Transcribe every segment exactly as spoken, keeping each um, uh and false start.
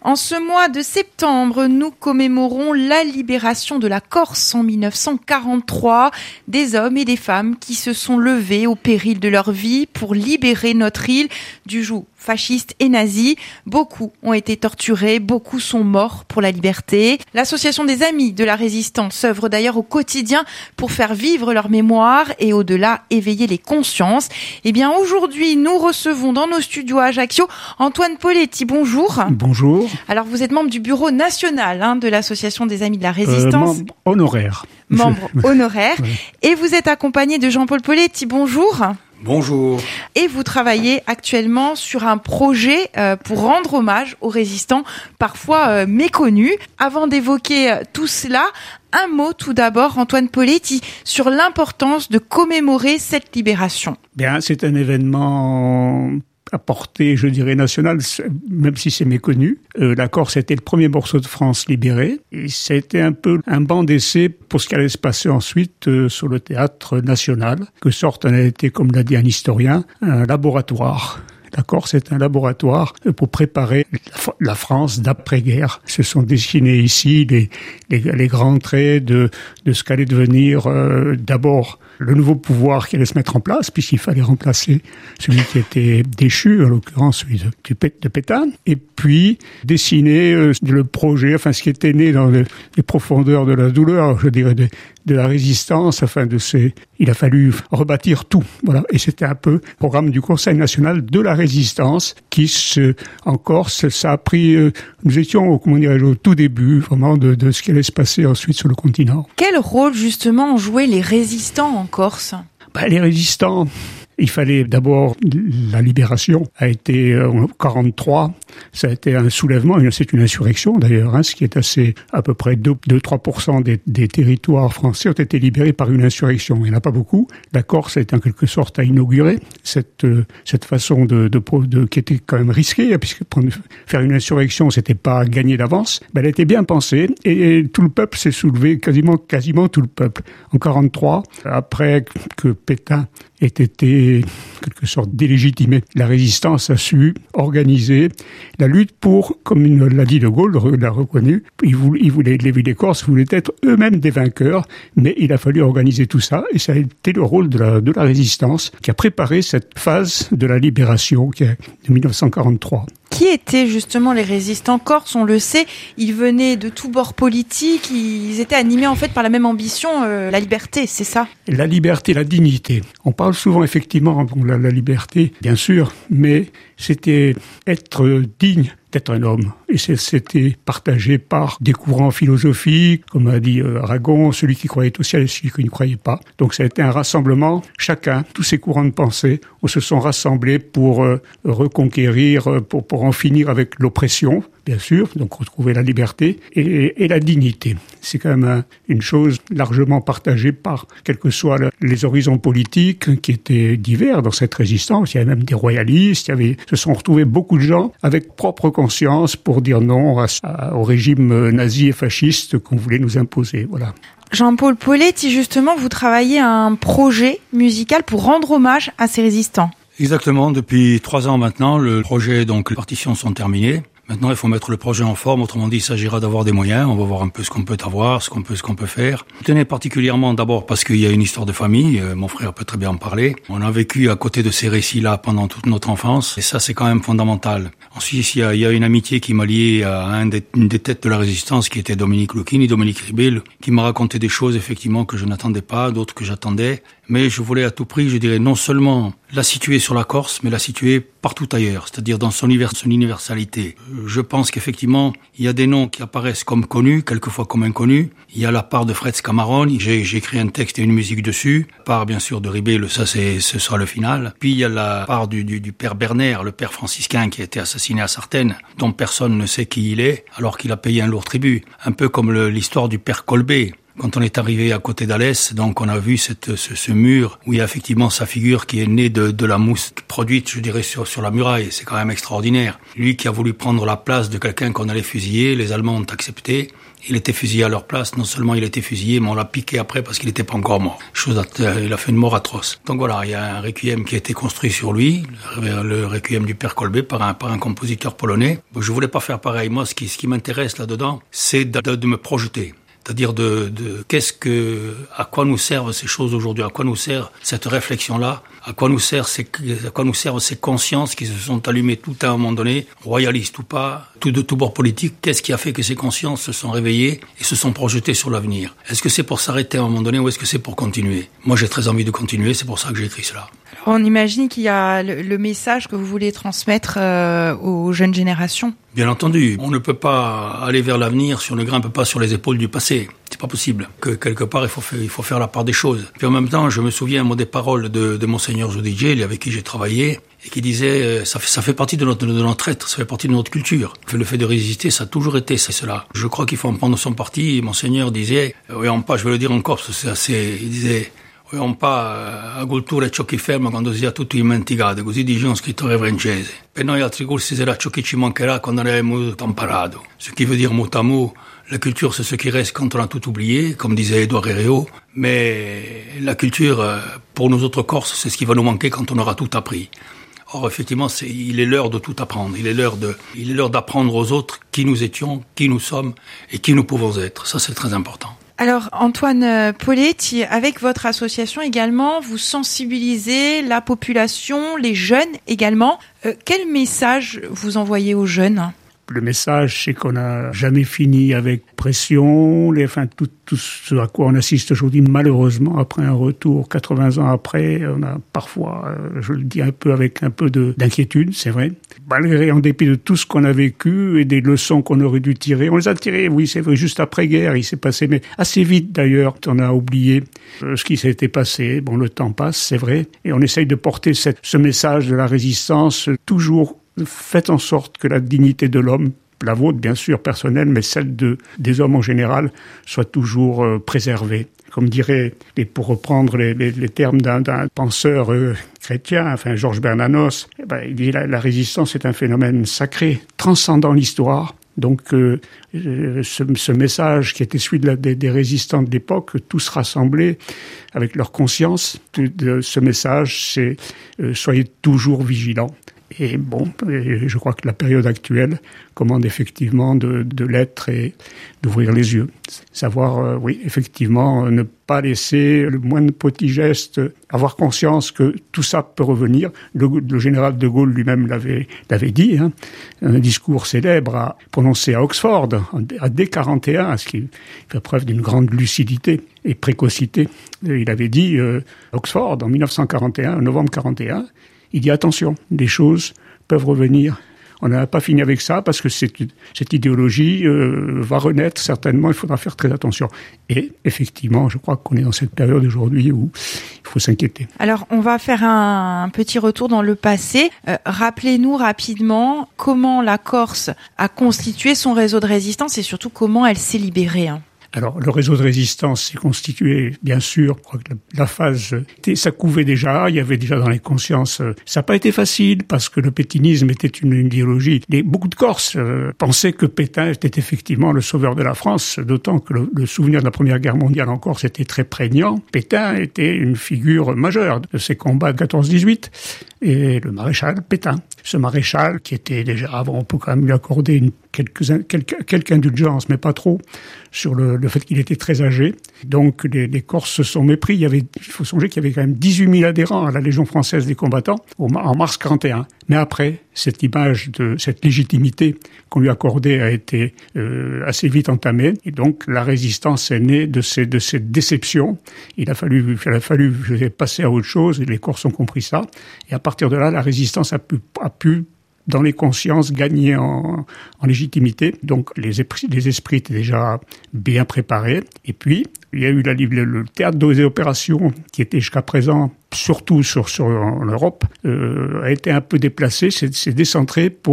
En ce mois de septembre, nous commémorons la libération de la Corse en mille neuf cent quarante-trois. Des hommes et des femmes qui se sont levés au péril de leur vie pour libérer notre île du joug fasciste et nazi. Beaucoup ont été torturés, beaucoup sont morts pour la liberté. L'association des Amis de la Résistance œuvre d'ailleurs au quotidien pour faire vivre leur mémoire et au-delà éveiller les consciences. Eh bien aujourd'hui, nous recevons dans nos studios à Ajaccio Antoine Poletti. Bonjour. Bonjour. Alors vous êtes membre du bureau national hein, de l'association des Amis de la Résistance. Euh, membre honoraire. Membre honoraire. Ouais. Et vous êtes accompagné de Jean-Paul Poletti. Bonjour. Bonjour. Et vous travaillez actuellement sur un projet euh, pour rendre hommage aux résistants parfois euh, méconnus. Avant d'évoquer euh, tout cela, un mot tout d'abord, Antoine Poletti, sur l'importance de commémorer cette libération. Bien, c'est un événement à portée, je dirais, nationale, même si c'est méconnu. Euh, la Corse était le premier morceau de France libéré. Et c'était un peu un banc d'essai pour ce qui allait se passer ensuite euh, sur le théâtre national. Que sorte en a été, comme l'a dit un historien, un laboratoire. La Corse est un laboratoire pour préparer la France d'après-guerre. Se sont dessinés ici les, les, les grands traits de, de ce qu'allait devenir euh, d'abord le nouveau pouvoir qui allait se mettre en place, puisqu'il fallait remplacer celui qui était déchu, en l'occurrence celui de, de Pétain, et puis dessiner euh, le projet, enfin ce qui était né dans le, les profondeurs de la douleur, je dirais, de, de la résistance, enfin de ces... Il a fallu rebâtir tout, voilà. Et c'était un peu le programme du Conseil national de la résistance qui, se, en Corse, ça a pris... Euh, nous étions, comment dirais-je, au tout début, vraiment, de, de ce qui allait se passer ensuite sur le continent. Quel rôle, justement, ont joué les résistants en Corse ? Ben, les résistants... Il fallait d'abord, la libération a été en quarante-trois, ça a été un soulèvement, c'est une insurrection d'ailleurs, hein, ce qui est assez, à peu près deux à trois pour cent des, des territoires français ont été libérés par une insurrection. Il n'y en a pas beaucoup. La Corse a été en quelque sorte à inaugurer cette, cette façon de, de, de, de qui était quand même risquée, puisque pour faire une insurrection, c'était pas gagné d'avance. Ben, elle était bien pensée et, et tout le peuple s'est soulevé, quasiment, quasiment tout le peuple. En quarante-trois, après que Pétain ait été, en quelque sorte, délégitimé, la résistance a su organiser la lutte pour, comme l'a dit De Gaulle, l'a reconnu, il voulait, il voulait, les villes Corses voulaient être eux-mêmes des vainqueurs, mais il a fallu organiser tout ça, et ça a été le rôle de la, de la résistance qui a préparé cette phase de la libération qui est de mille neuf cent quarante-trois. Qui étaient justement les résistants corses ? On le sait, ils venaient de tous bords politiques, ils étaient animés en fait par la même ambition, euh, la liberté, c'est ça ? La liberté, la dignité. On parle souvent effectivement de la, la liberté, bien sûr, mais c'était être digne d'être un homme. Et c'était partagé par des courants philosophiques, comme a dit Aragon, celui qui croyait au ciel et celui qui ne croyait pas. Donc ça a été un rassemblement, chacun, tous ces courants de pensée, où se sont rassemblés pour euh, reconquérir, pour, pour en finir avec l'oppression, bien sûr, donc retrouver la liberté et, et la dignité. C'est quand même un, une chose largement partagée par, quels que soient le, les horizons politiques qui étaient divers dans cette résistance. Il y avait même des royalistes, il y avait, se sont retrouvés beaucoup de gens avec propre conscience pour dire non à, à, au régime nazi et fasciste qu'on voulait nous imposer. Voilà. Jean-Paul Poletti, justement, vous travaillez à un projet musical pour rendre hommage à ces résistants. Exactement, depuis trois ans maintenant, le projet, donc les partitions sont terminées. Maintenant, il faut mettre le projet en forme. Autrement dit, il s'agira d'avoir des moyens. On va voir un peu ce qu'on peut avoir, ce qu'on peut, ce qu'on peut faire. Je tenais particulièrement d'abord parce qu'il y a une histoire de famille. Euh, mon frère peut très bien en parler. On a vécu à côté de ces récits-là pendant toute notre enfance. Et ça, c'est quand même fondamental. Ensuite, il y a, il y a une amitié qui m'a lié à un des, une des têtes de la résistance qui était Dominique Lucchini, Dominique Ribel, qui m'a raconté des choses, effectivement, que je n'attendais pas, d'autres que j'attendais. Mais je voulais à tout prix, je dirais, non seulement la situer sur la Corse, mais la situer partout ailleurs, c'est-à-dire dans son, univers, son universalité. Je pense qu'effectivement, il y a des noms qui apparaissent comme connus, quelquefois comme inconnus. Il y a la part de Fred Scamarone, j'ai, j'ai écrit un texte et une musique dessus. La part, bien sûr, de Ribel, ça, c'est, ce sera le final. Puis il y a la part du, du, du père Berner, le père franciscain qui a été assassiné à Sartène, dont personne ne sait qui il est, alors qu'il a payé un lourd tribut. Un peu comme le, l'histoire du père Colbé. Quand on est arrivé à côté d'Alès, donc on a vu cette, ce, ce mur où il y a effectivement sa figure qui est née de, de la mousse produite, je dirais, sur, sur la muraille. C'est quand même extraordinaire. Lui qui a voulu prendre la place de quelqu'un qu'on allait fusiller, les Allemands ont accepté. Il était fusillé à leur place. Non seulement il était fusillé, mais on l'a piqué après parce qu'il n'était pas encore mort. Chose, il a fait une mort atroce. Donc voilà, il y a un requiem qui a été construit sur lui, le, le requiem du père Kolbe par un, par un compositeur polonais. Je voulais pas faire pareil. Moi, ce qui, ce qui m'intéresse là-dedans, c'est de, de, de me projeter. C'est-à-dire de, de qu'est-ce que, à quoi nous servent ces choses aujourd'hui, à quoi nous sert cette réflexion-là, à quoi nous sert ces, à quoi nous servent ces consciences qui se sont allumées tout à un moment donné, royalistes ou pas, tout de tout bord politique. Qu'est-ce qui a fait que ces consciences se sont réveillées et se sont projetées sur l'avenir? Est-ce que c'est pour s'arrêter à un moment donné ou est-ce que c'est pour continuer? Moi, j'ai très envie de continuer, c'est pour ça que j'ai écrit cela. Alors, on imagine qu'il y a le, le message que vous voulez transmettre euh, aux jeunes générations. Bien entendu, on ne peut pas aller vers l'avenir si on ne grimpe pas sur les épaules du passé. C'est pas possible. Que quelque part, il faut faire, il faut faire la part des choses. Puis en même temps, je me souviens, moi, des paroles de, de Monseigneur Giudicelli, avec qui j'ai travaillé, et qui disait, euh, ça fait, ça fait partie de notre, de notre être, ça fait partie de notre culture. Le fait de résister, ça a toujours été, c'est cela. Je crois qu'il faut en prendre son parti. Monseigneur disait, oui, on pas, je vais le dire encore, parce que c'est assez, il disait, un po' a cultura è ciò che ferma quando si ha tutto dimenticato, così dice uno scrittore francese. Per noi altri corsi sarà ciò che ci mancherà quando avremo tutto imparato. Ce qui veut dire mot à mot, la culture c'est ce qui reste quand on a tout oublié, comme disait Édouard Herriot, mais la culture, pour nous autres Corses, c'est ce qui va nous manquer quand on aura tout appris. Or, effectivement, c'est, il est l'heure de tout apprendre. Il est l'heure de, il est l'heure d'apprendre aux autres qui nous étions, qui nous sommes et qui nous pouvons être. Ça, c'est très important. Alors, Antoine Poletti, avec votre association également, vous sensibilisez la population, les jeunes également. Euh, quel message vous envoyez aux jeunes ? Le message, c'est qu'on n'a jamais fini avec pression, les, enfin, tout, tout ce à quoi on assiste aujourd'hui, malheureusement, après un retour, quatre-vingts ans après, on a parfois, euh, je le dis un peu avec un peu de, d'inquiétude, c'est vrai. Malgré, en dépit de tout ce qu'on a vécu et des leçons qu'on aurait dû tirer, on les a tirées, oui, c'est vrai, juste après-guerre, il s'est passé, mais assez vite d'ailleurs, on a oublié euh, ce qui s'était passé. Bon, le temps passe, c'est vrai, et on essaye de porter cette, ce message de la résistance, euh, toujours. Faites en sorte que la dignité de l'homme, la vôtre bien sûr personnelle, mais celle de, des hommes en général, soit toujours euh, préservée. Comme dirait, et pour reprendre les, les, les termes d'un, d'un penseur euh, chrétien, enfin Georges Bernanos, eh ben, il dit la, la résistance est un phénomène sacré, transcendant l'histoire. Donc euh, ce, ce message qui était celui de la, des, des résistants de l'époque, tous rassemblés avec leur conscience, de, de ce message, c'est euh, soyez toujours vigilants. Et bon, et je crois que la période actuelle commande effectivement de, de l'être et d'ouvrir les yeux. Savoir, euh, oui, effectivement, ne pas laisser le moindre petit geste, avoir conscience que tout ça peut revenir. Le, le général de Gaulle lui-même l'avait, l'avait dit, hein, un discours célèbre à, prononcé à Oxford, à, dès quarante et un, ce qui fait preuve d'une grande lucidité et précocité. Et il avait dit, euh, Oxford, en dix-neuf cent quarante et un, en novembre quarante et un, il dit attention, les choses peuvent revenir. On n'a pas fini avec ça parce que cette, cette idéologie euh, va renaître certainement, il faudra faire très attention. Et effectivement, je crois qu'on est dans cette période aujourd'hui où il faut s'inquiéter. Alors, on va faire un petit retour dans le passé. Euh, rappelez-nous rapidement comment la Corse a constitué son réseau de résistance et surtout comment elle s'est libérée. Hein. Alors, le réseau de résistance s'est constitué, bien sûr, je crois que la phase, ça couvait déjà, il y avait déjà dans les consciences, ça n'a pas été facile parce que le pétainisme était une idéologie. Et beaucoup de Corses euh, pensaient que Pétain était effectivement le sauveur de la France, d'autant que le, le souvenir de la Première Guerre mondiale en Corse était très prégnant. Pétain était une figure majeure de ces combats de quatorze dix-huit. Et le maréchal Pétain. Ce maréchal, qui était déjà, avant, on peut quand même lui accorder une, quelques, quelques, quelques indulgences, mais pas trop, sur le, le fait qu'il était très âgé. Donc, les, les Corses se sont mépris. Il y avait, il faut songer qu'il y avait quand même dix-huit mille adhérents à la Légion française des combattants au, en mars quarante et un. Mais après, cette image de cette légitimité qu'on lui accordait a été euh, assez vite entamée. Et donc, la résistance est née de, ces, de cette déception. Il a fallu, il a fallu passer à autre chose et les Corses ont compris ça. Et à partir de là, la résistance a pu, a pu dans les consciences, gagner en, en légitimité. Donc, les esprits, les esprits étaient déjà bien préparés. Et puis, il y a eu la, le, le théâtre des opérations qui était jusqu'à présent, surtout sur, sur en Europe, euh, a été un peu déplacé, s'est, s'est décentré pour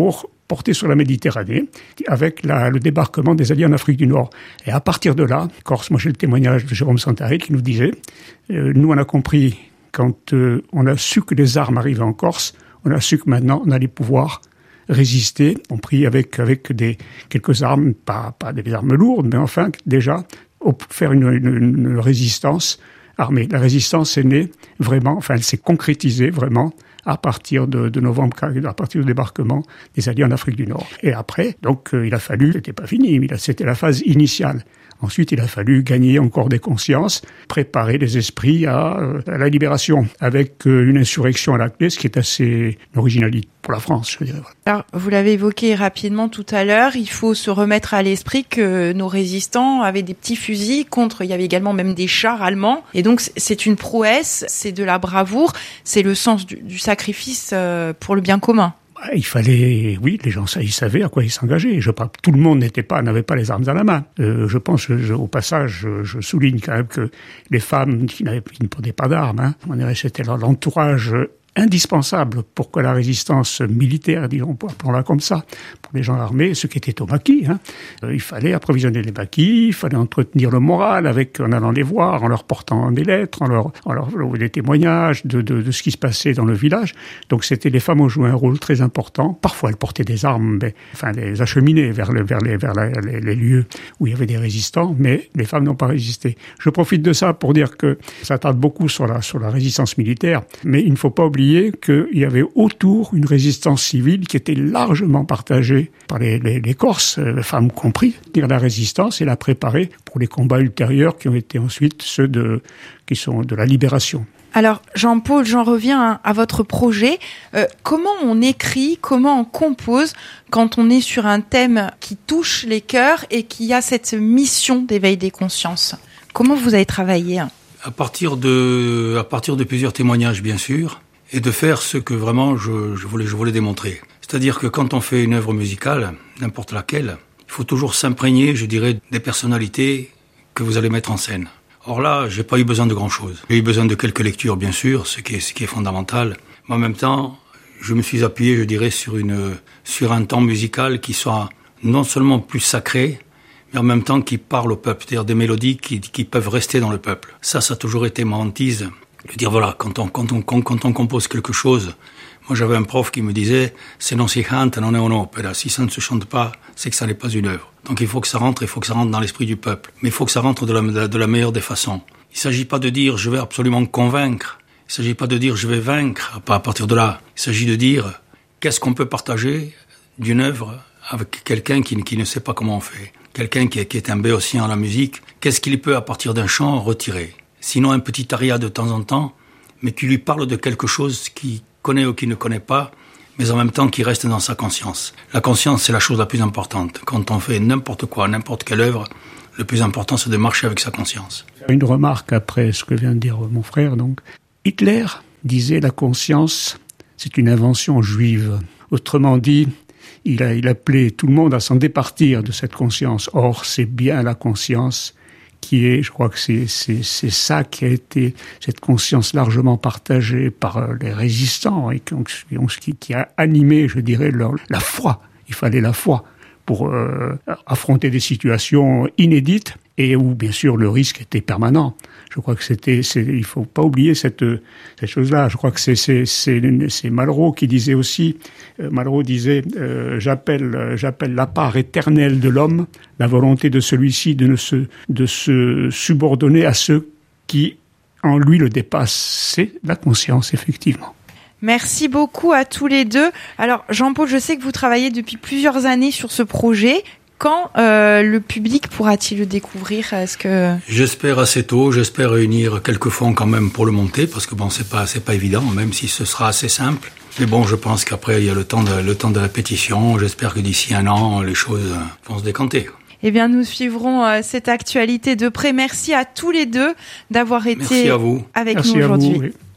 porté sur la Méditerranée avec la, le débarquement des Alliés en Afrique du Nord. Et à partir de là, Corse, moi j'ai le témoignage de Jérôme Santaré qui nous disait, euh, nous on a compris quand euh, on a su que les armes arrivaient en Corse, on a su que maintenant on allait pouvoir résister, on prit avec, avec des, quelques armes, pas, pas des armes lourdes, mais enfin déjà faire une, une, une résistance armée. La résistance est née vraiment, enfin elle s'est concrétisée vraiment à partir de, de novembre, à partir du débarquement des Alliés en Afrique du Nord. Et après, donc euh, il a fallu, c'était pas fini, mais c'était la phase initiale. Ensuite, il a fallu gagner encore des consciences, préparer les esprits à, à la libération, avec une insurrection à la clé, ce qui est assez une originalité pour la France, je dirais. Alors, vous l'avez évoqué rapidement tout à l'heure, il faut se remettre à l'esprit que nos résistants avaient des petits fusils contre, il y avait également même des chars allemands, et donc c'est une prouesse, c'est de la bravoure, c'est le sens du, du sacrifice pour le bien commun. Il fallait, oui, les gens, ça, ils savaient à quoi ils s'engageaient. Je pas, tout le monde n'était pas, n'avait pas les armes à la main. Euh, je pense, je, au passage, je, je souligne quand même que les femmes qui n'avaient, qui ne prenaient pas d'armes, hein, on dirait, c'était l'entourage indispensable pour que la résistance militaire, disons, appelons-la comme ça, pour les gens armés, ce qui était au maquis. Hein. Euh, il fallait approvisionner les maquis, il fallait entretenir le moral avec, en allant les voir, en leur portant des lettres, en leur, en leur des témoignages de, de, de ce qui se passait dans le village. Donc c'était, les femmes ont joué un rôle très important. Parfois elles portaient des armes, mais, enfin les acheminer vers, le, vers, les, vers la, les, les lieux où il y avait des résistants, mais les femmes n'ont pas résisté. Je profite de ça pour dire que ça tarde beaucoup sur la, sur la résistance militaire, mais il ne faut pas oublier qu'il y avait autour une résistance civile qui était largement partagée par les, les, les Corses, les femmes compris, dire la résistance et la préparer pour les combats ultérieurs qui ont été ensuite ceux de, qui sont de la libération. Alors, Jean-Paul, j'en reviens à votre projet. Euh, comment on écrit, comment on compose quand on est sur un thème qui touche les cœurs et qui a cette mission d'éveil des consciences? Comment vous avez travaillé? À partir de, à partir de plusieurs témoignages, bien sûr, et de faire ce que vraiment je, je voulais, je voulais démontrer. C'est-à-dire que quand on fait une œuvre musicale, n'importe laquelle, il faut toujours s'imprégner, je dirais, des personnalités que vous allez mettre en scène. Or là, j'ai pas eu besoin de grand-chose. J'ai eu besoin de quelques lectures, bien sûr, ce qui est, ce qui est fondamental. Mais en même temps, je me suis appuyé, je dirais, sur une, sur un temps musical qui soit non seulement plus sacré, mais en même temps qui parle au peuple, c'est-à-dire des mélodies qui, qui peuvent rester dans le peuple. Ça, ça a toujours été ma hantise. De dire, voilà, quand on, quand on, quand, quand on compose quelque chose, moi j'avais un prof qui me disait, se non si chante, non è un'opera. Si ça ne se chante pas, c'est que ça n'est pas une œuvre. Donc il faut que ça rentre, il faut que ça rentre dans l'esprit du peuple. Mais il faut que ça rentre de la, de la meilleure des façons. Il ne s'agit pas de dire, je vais absolument convaincre. Il ne s'agit pas de dire, je vais vaincre, pas à partir de là. Il s'agit de dire, qu'est-ce qu'on peut partager d'une œuvre avec quelqu'un qui, qui ne sait pas comment on fait. Quelqu'un qui est, qui est un béotien à la musique, qu'est-ce qu'il peut, à partir d'un chant, retirer. Sinon un petit aria de temps en temps, mais qui lui parle de quelque chose qu'il connaît ou qu'il ne connaît pas, mais en même temps qui reste dans sa conscience. La conscience, c'est la chose la plus importante. Quand on fait n'importe quoi, n'importe quelle œuvre, le plus important, c'est de marcher avec sa conscience. Une remarque après ce que vient de dire mon frère, donc. Hitler disait la conscience, c'est une invention juive. Autrement dit, il a, il appelait tout le monde à s'en départir de cette conscience. Or, c'est bien la conscience qui est, je crois que c'est, c'est, c'est ça qui a été, cette conscience largement partagée par les résistants et qui, qui a animé, je dirais, leur, la foi. Il fallait la foi pour euh, affronter des situations inédites et où, bien sûr, le risque était permanent. Je crois que c'était, c'est, il faut pas oublier cette, cette chose-là. Je crois que c'est, c'est, c'est, c'est Malraux qui disait aussi, euh, Malraux disait, euh, j'appelle, j'appelle la part éternelle de l'homme, la volonté de celui-ci de ne se, de se subordonner à ceux qui, en lui, le dépassent. C'est la conscience, effectivement. Merci beaucoup à tous les deux. Alors, Jean-Paul, je sais que vous travaillez depuis plusieurs années sur ce projet. Quand euh, le public pourra-t-il le découvrir? Est-ce que j'espère assez tôt, j'espère réunir quelques fonds quand même pour le monter, parce que bon, c'est pas c'est pas évident, même si ce sera assez simple. Mais bon, je pense qu'après il y a le temps de le temps de la pétition. J'espère que d'ici un an, les choses vont se décanter. Eh bien, nous suivrons euh, cette actualité de près. Merci à tous les deux d'avoir été Merci à vous. avec Merci nous aujourd'hui. À vous, oui.